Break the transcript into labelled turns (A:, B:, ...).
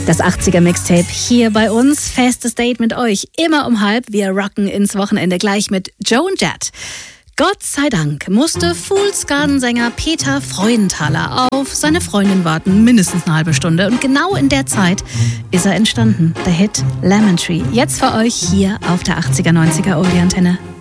A: Das 80er Mixtape hier bei uns. Festes Date mit euch. Immer um 12:30. Wir rocken ins Wochenende gleich mit Joe und Jet. Gott sei Dank musste Fools Garden-Sänger Peter Freudenthaler auf seine Freundin warten. Mindestens eine halbe Stunde. Und genau in der Zeit ist er entstanden. Der Hit Lemon Tree. Jetzt für euch hier auf der 80er, 90er Oldie-Antenne.